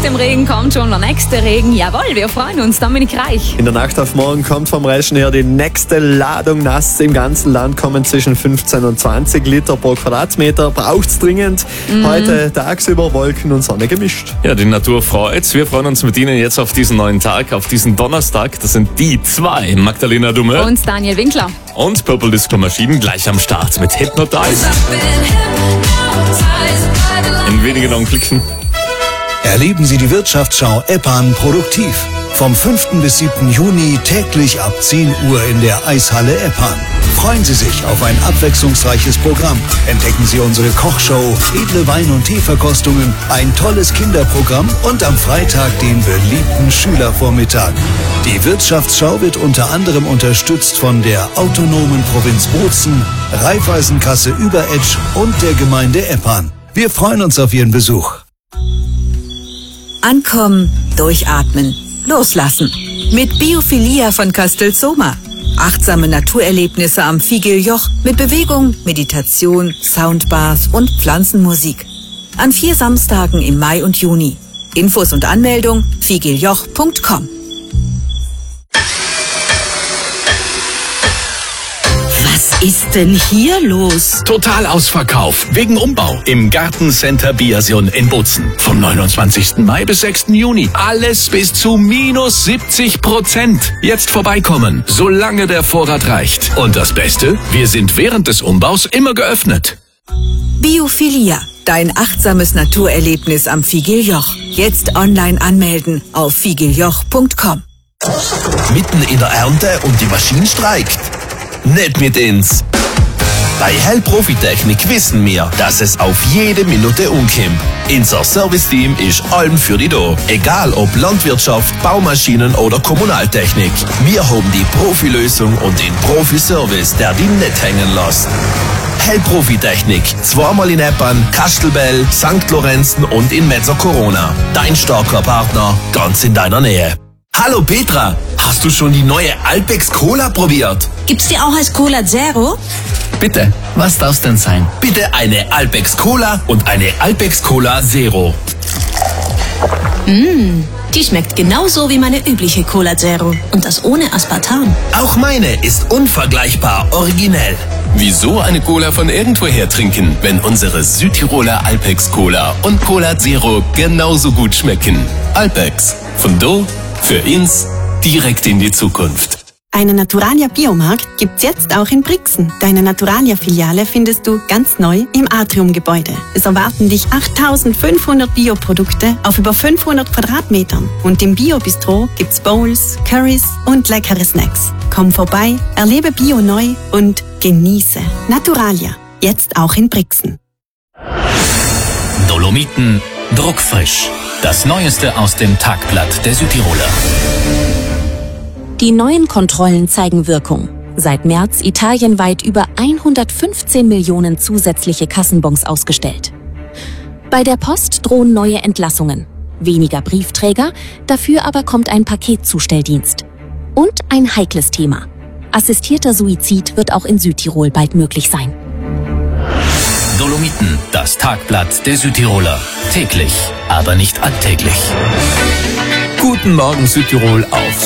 dem Regen kommt schon der nächste Regen. Jawohl, wir freuen uns. Dominik Reich. In der Nacht auf morgen kommt vom Regen her die nächste Ladung nass. Im ganzen Land kommen zwischen 15 und 20 Liter pro Quadratmeter. Braucht's dringend. Heute tagsüber Wolken und Sonne gemischt. Ja, die Natur freut's. Wir freuen uns mit Ihnen jetzt auf diesen neuen Tag, auf diesen Donnerstag. Das sind die zwei, Magdalena Dummel Und Daniel Winkler. und Purple Disco Machine gleich am Start mit Hypnotize. In wenigen Augenblicken. Erleben Sie die Wirtschaftsschau EPAN produktiv. Vom 5. bis 7. Juni täglich ab 10 Uhr in der Eishalle EPAN. Freuen Sie sich auf ein abwechslungsreiches Programm. Entdecken Sie unsere Kochshow, edle Wein- und Teeverkostungen, ein tolles Kinderprogramm und am Freitag den beliebten Schülervormittag. Die Wirtschaftsschau wird unter anderem unterstützt von der autonomen Provinz Bozen, Raiffeisenkasse Überetsch und der Gemeinde EPAN. Wir freuen uns auf Ihren Besuch. Ankommen, durchatmen, loslassen. Mit Biophilia von Castelsoma. Achtsame Naturerlebnisse am Figeljoch mit Bewegung, Meditation, Soundbars und Pflanzenmusik. An 4 Samstagen im Mai und Juni. Infos und Anmeldung figeljoch.com. Was ist denn hier los? Totalausverkauf wegen Umbau im Gartencenter Biasion in Bozen. Vom 29. Mai bis 6. Juni. Alles bis zu minus 70%. Jetzt vorbeikommen, solange der Vorrat reicht. Und das Beste, wir sind während des Umbaus immer geöffnet. Biophilia, dein achtsames Naturerlebnis am Figeljoch. Jetzt online anmelden auf figeljoch.com. Mitten in der Ernte und die Maschine streikt. Nicht mit uns. Bei Hell Profitechnik wissen wir, dass es auf jede Minute umkommt. Unser Serviceteam ist allem für die da. Egal ob Landwirtschaft, Baumaschinen oder Kommunaltechnik. Wir haben die Profilösung und den Profiservice, der die nicht hängen lässt. Hell Profitechnik. Zweimal in Eppan, Kastelbell, St. Lorenzen und in Metzer Corona. Dein starker Partner, ganz in deiner Nähe. Hallo Petra, hast du schon die neue Alpex Cola probiert? Gibt's die auch als Cola Zero? Bitte, was darf's denn sein? Bitte eine Alpex Cola und eine Alpex Cola Zero. Die schmeckt genauso wie meine übliche Cola Zero. Und das ohne Aspartam. Auch meine ist unvergleichbar originell. Wieso eine Cola von irgendwoher trinken, wenn unsere Südtiroler Alpex Cola und Cola Zero genauso gut schmecken? Alpex, von do, für ins, direkt in die Zukunft. Eine Naturalia Biomarkt gibt's jetzt auch in Brixen. Deine Naturalia-Filiale findest du ganz neu im Atriumgebäude. Es erwarten dich 8500 Bioprodukte auf über 500 Quadratmetern. Und im Bio-Bistro gibt's Bowls, Currys und leckere Snacks. Komm vorbei, erlebe Bio neu und genieße. Naturalia, jetzt auch in Brixen. Dolomiten druckfrisch. Das Neueste aus dem Tagblatt der Südtiroler. Die neuen Kontrollen zeigen Wirkung. Seit März italienweit über 115 Millionen zusätzliche Kassenbons ausgestellt. Bei der Post drohen neue Entlassungen. Weniger Briefträger, dafür aber kommt ein Paketzustelldienst. Und ein heikles Thema. Assistierter Suizid wird auch in Südtirol bald möglich sein. Dolomiten, das Tagblatt der Südtiroler. Täglich, aber nicht alltäglich. Guten Morgen Südtirol auf